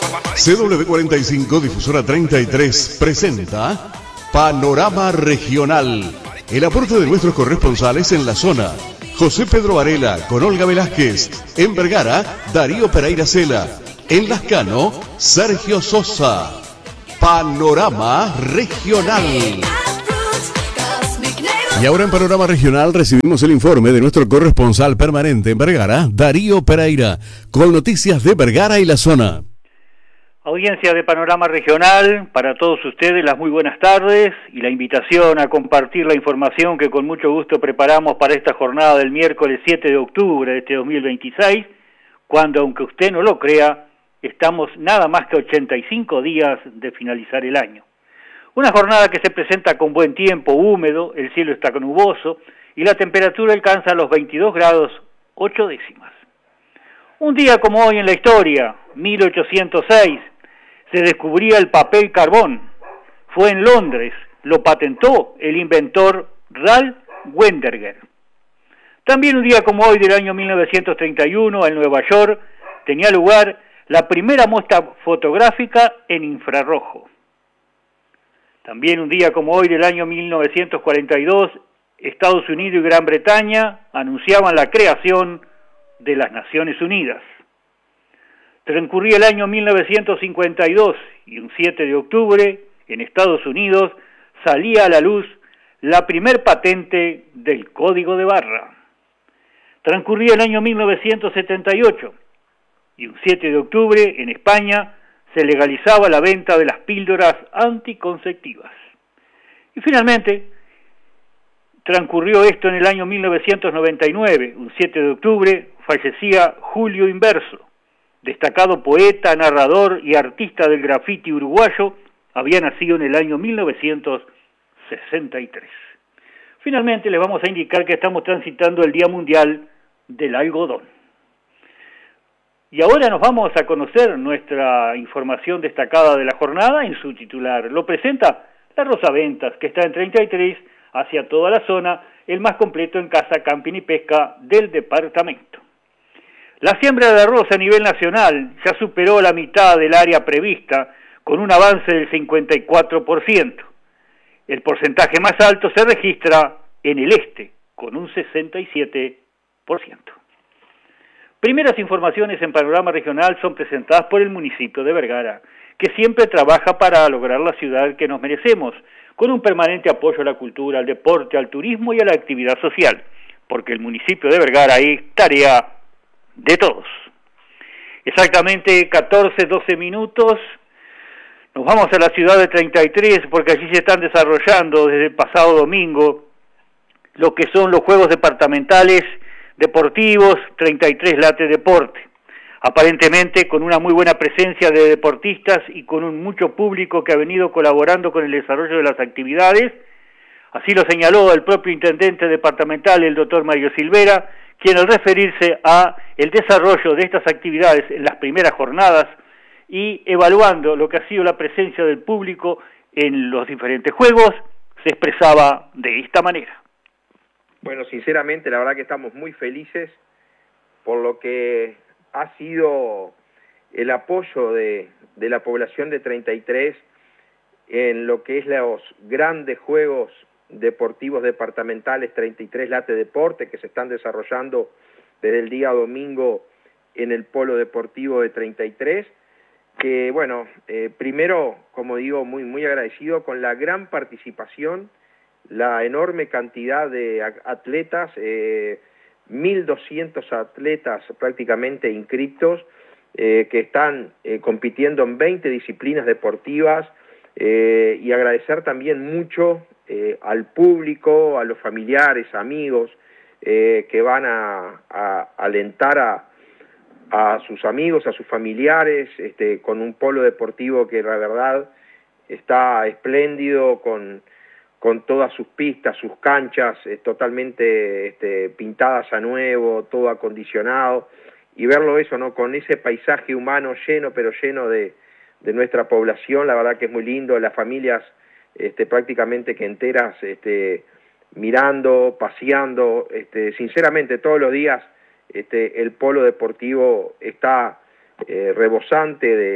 CW45 Difusora 33 presenta Panorama Regional. El aporte de nuestros corresponsales en la zona. José Pedro Varela con Olga Velázquez. En Vergara, Darío Pereira Cela. En Lascano, Sergio Sosa. Panorama Regional. Y ahora en Panorama Regional recibimos el informe de nuestro corresponsal permanente en Vergara, Darío Pereira, con noticias de Vergara y la zona. Audiencia de Panorama Regional, para todos ustedes las muy buenas tardes y la invitación a compartir la información que con mucho gusto preparamos para esta jornada del miércoles 7 de octubre de este 2026, cuando, aunque usted no lo crea, estamos nada más que 85 días de finalizar el año. Una jornada que se presenta con buen tiempo, húmedo, el cielo está nuboso y la temperatura alcanza los 22 grados 8 décimas. Un día como hoy en la historia, 1806, se descubría el papel carbón. Fue en Londres, lo patentó el inventor Ralph Wenderger. También un día como hoy del año 1931, en Nueva York, tenía lugar la primera muestra fotográfica en infrarrojo. También un día como hoy del año 1942, Estados Unidos y Gran Bretaña anunciaban la creación de las Naciones Unidas. Transcurría el año 1952 y un 7 de octubre, en Estados Unidos, salía a la luz la primer patente del código de barra. Transcurría el año 1978 y un 7 de octubre, en España, se legalizaba la venta de las píldoras anticonceptivas. Y finalmente, transcurrió esto en el año 1999, un 7 de octubre, fallecía Julio Inverso, destacado poeta, narrador y artista del grafiti uruguayo, había nacido en el año 1963. Finalmente les vamos a indicar que estamos transitando el Día Mundial del Algodón. Y ahora nos vamos a conocer nuestra información destacada de la jornada en su titular. Lo presenta la Rosaventas, que está en 33 hacia toda la zona, el más completo en caza, camping y pesca del departamento. La siembra de arroz a nivel nacional ya superó la mitad del área prevista, con un avance del 54%. El porcentaje más alto se registra en el este, con un 67%. Primeras informaciones en Panorama Regional son presentadas por el municipio de Vergara, que siempre trabaja para lograr la ciudad que nos merecemos, con un permanente apoyo a la cultura, al deporte, al turismo y a la actividad social, porque el municipio de Vergara es tarea de todos. Exactamente 12 minutos, nos vamos a la ciudad de 33, porque allí se están desarrollando desde el pasado domingo lo que son los Juegos Departamentales Deportivos 33 Late Deporte, aparentemente con una muy buena presencia de deportistas y con un mucho público que ha venido colaborando con el desarrollo de las actividades. Así lo señaló el propio intendente departamental, el doctor Mario Silvera, quien al referirse a el desarrollo de estas actividades en las primeras jornadas y evaluando lo que ha sido la presencia del público en los diferentes juegos, se expresaba de esta manera. Bueno, sinceramente, la verdad que estamos muy felices por lo que ha sido el apoyo de la población de 33 en lo que es los grandes Juegos Deportivos Departamentales 33 Late Deporte que se están desarrollando desde el día domingo en el Polo Deportivo de 33, que bueno, primero, como digo, muy agradecido con la gran participación, la enorme cantidad de atletas, 1.200 atletas prácticamente inscritos, que están compitiendo en 20 disciplinas deportivas, y agradecer también mucho al público, a los familiares, amigos, que van a alentar a sus amigos, a sus familiares, con un polo deportivo que la verdad está espléndido, con todas sus pistas, sus canchas totalmente pintadas a nuevo, todo acondicionado, y verlo eso, ¿no? Con ese paisaje humano lleno, pero lleno de nuestra población, la verdad que es muy lindo, las familias prácticamente que enteras mirando, paseando, sinceramente todos los días el polo deportivo está rebosante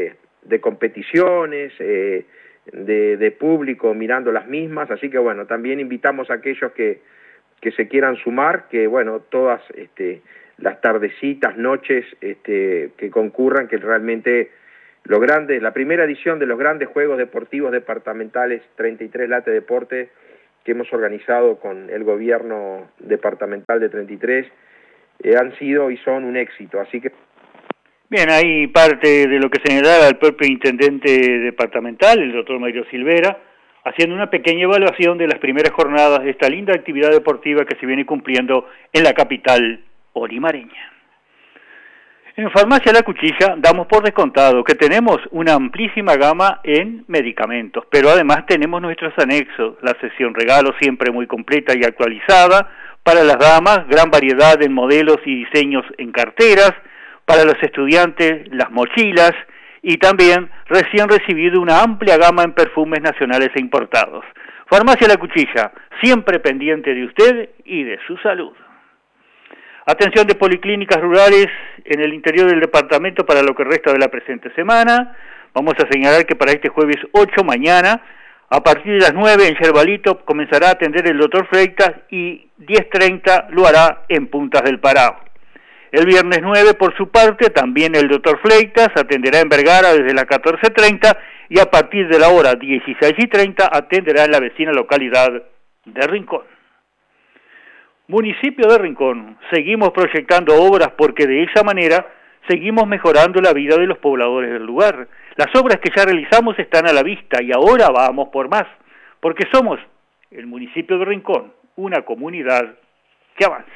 de competiciones, de público mirando las mismas, así que bueno, también invitamos a aquellos que se quieran sumar, que bueno, todas las tardecitas, noches que concurran, que realmente la primera edición de los grandes Juegos Deportivos Departamentales 33 Late Deporte que hemos organizado con el gobierno departamental de 33 han sido y son un éxito, así que... Bien, ahí parte de lo que señalaba el propio intendente departamental, el doctor Mayrio Silvera, haciendo una pequeña evaluación de las primeras jornadas de esta linda actividad deportiva que se viene cumpliendo en la capital olimareña. En Farmacia La Cuchilla damos por descontado que tenemos una amplísima gama en medicamentos, pero además tenemos nuestros anexos, la sección regalo siempre muy completa y actualizada, para las damas, gran variedad en modelos y diseños en carteras, para los estudiantes, las mochilas, y también recién recibido una amplia gama en perfumes nacionales e importados. Farmacia La Cuchilla, siempre pendiente de usted y de su salud. Atención de policlínicas rurales en el interior del departamento para lo que resta de la presente semana. Vamos a señalar que para este jueves 8 mañana, a partir de las 9 en Yerbalito comenzará a atender el doctor Freitas y 10:30 lo hará en Puntas del Parao. El viernes 9, por su parte, también el doctor Freitas atenderá en Vergara desde las 14:30 y a partir de la hora 16:30 atenderá en la vecina localidad de Rincón. Municipio de Rincón, seguimos proyectando obras porque de esa manera seguimos mejorando la vida de los pobladores del lugar. Las obras que ya realizamos están a la vista y ahora vamos por más, porque somos el municipio de Rincón, una comunidad que avanza.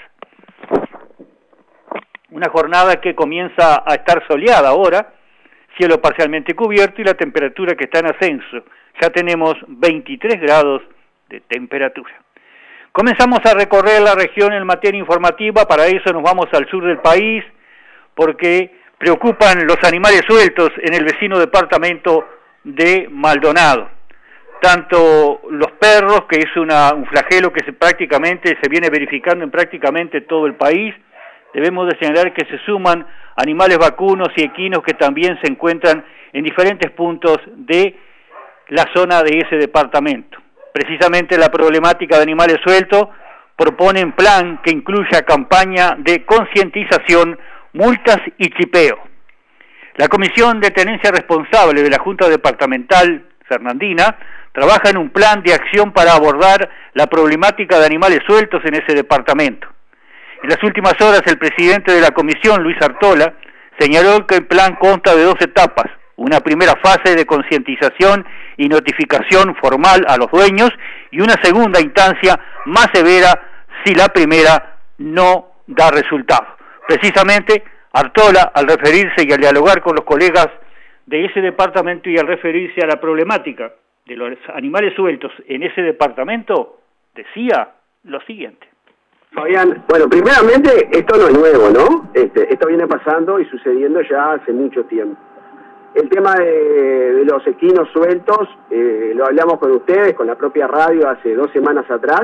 Una jornada que comienza a estar soleada ahora, cielo parcialmente cubierto y la temperatura que está en ascenso. Ya tenemos 23 grados de temperatura. Comenzamos a recorrer la región en materia informativa, para eso nos vamos al sur del país, porque preocupan los animales sueltos en el vecino departamento de Maldonado. Tanto los perros, que es un flagelo que prácticamente se viene verificando en prácticamente todo el país. Debemos de señalar que se suman animales vacunos y equinos que también se encuentran en diferentes puntos de la zona de ese departamento. Precisamente la problemática de animales sueltos propone un plan que incluya campaña de concientización, multas y chipeo. La Comisión de Tenencia Responsable de la Junta Departamental Fernandina trabaja en un plan de acción para abordar la problemática de animales sueltos en ese departamento. En las últimas horas, el presidente de la comisión, Luis Artola, señaló que el plan consta de 2 etapas. Una primera fase de concientización y notificación formal a los dueños y una segunda instancia más severa si la primera no da resultado. Precisamente, Artola, al referirse y al dialogar con los colegas de ese departamento y al referirse a la problemática de los animales sueltos en ese departamento, decía lo siguiente. Fabián, bueno, primeramente, esto no es nuevo, ¿no? Esto viene pasando y sucediendo ya hace mucho tiempo. El tema de los equinos sueltos, lo hablamos con ustedes, con la propia radio hace 2 semanas atrás,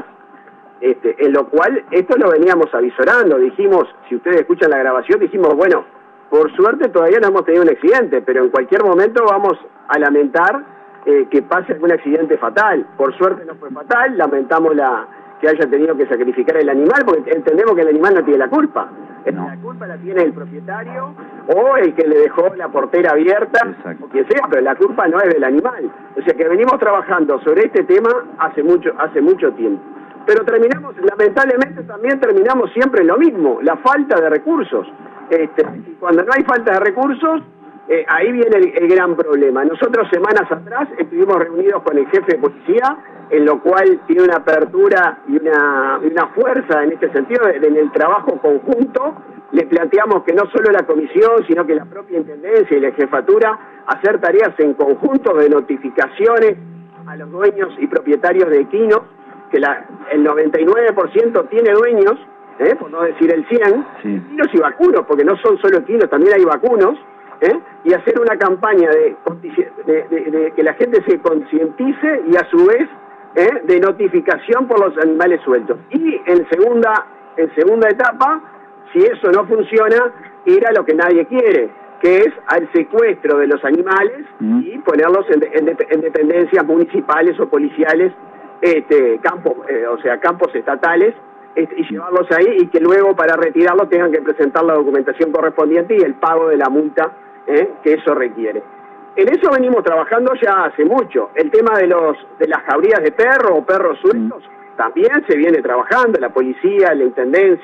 en lo cual esto lo veníamos avisorando, dijimos, si ustedes escuchan la grabación, dijimos, bueno, por suerte todavía no hemos tenido un accidente, pero en cualquier momento vamos a lamentar que pase algún accidente fatal. Por suerte no fue fatal, lamentamos que haya tenido que sacrificar el animal, porque entendemos que el animal no tiene la culpa. No. La culpa la tiene el propietario o el que le dejó la portera abierta, exacto, o quien sea, pero la culpa no es del animal. O sea que venimos trabajando sobre este tema hace mucho tiempo. Pero lamentablemente también terminamos siempre en lo mismo, la falta de recursos. Y cuando no hay falta de recursos, ahí viene el gran problema. Nosotros semanas atrás estuvimos reunidos con el jefe de policía, en lo cual tiene una apertura y una fuerza en este sentido, en el trabajo conjunto. Le planteamos que no solo la comisión, sino que la propia intendencia y la jefatura, hacer tareas en conjunto de notificaciones a los dueños y propietarios de equinos, que el 99% tiene dueños, por no decir el 100%, sí, equinos y vacunos, porque no son solo equinos, también hay vacunos, y hacer una campaña de que la gente se concientice y a su vez de notificación por los animales sueltos. Y en segunda etapa, si eso no funciona, ir a lo que nadie quiere, que es al secuestro de los animales y ponerlos en dependencias municipales o policiales, campos estatales, y llevarlos ahí y que luego para retirarlos tengan que presentar la documentación correspondiente y el pago de la multa que eso requiere. En eso venimos trabajando ya hace mucho. El tema de las jaurías de perros o perros sueltos también se viene trabajando, la policía, la intendencia.